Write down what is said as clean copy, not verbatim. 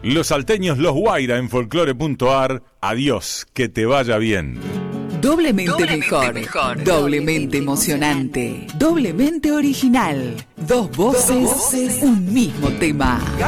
Los salteños Los Guaira en folclore.ar. Adiós, que te vaya bien. Doblemente mejor, doblemente emocionante, doblemente original. Dos voces, un mismo tema.